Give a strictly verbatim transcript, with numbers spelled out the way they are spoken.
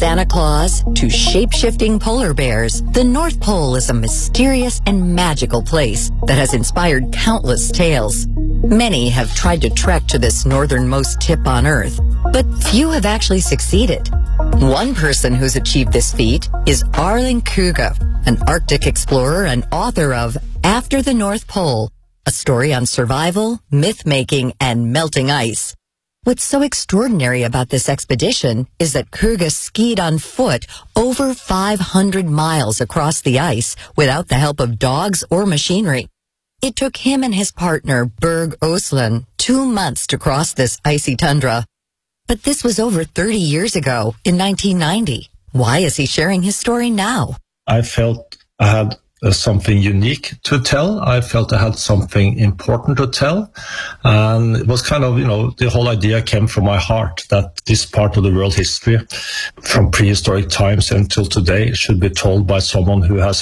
Santa Claus to shape-shifting polar bears, the North Pole is a mysterious and magical place that has inspired countless tales. Many have tried to trek to this northernmost tip on Earth, but few have actually succeeded. One person who's achieved this feat is Erling Kruger, an Arctic explorer and author of After the North Pole, a story on survival, myth-making, and melting ice. What's so extraordinary about this expedition is that Kruger skied on foot over five hundred miles across the ice without the help of dogs or machinery. It took him and his partner, Berg Osland, two months to cross this icy tundra. But this was over thirty years ago, in nineteen ninety. Why is he sharing his story now? I felt I had uh, something unique to tell. I felt I had something important to tell. And it was kind of, you know, the whole idea came from my heart that this part of the world history from prehistoric times until today should be told by someone who has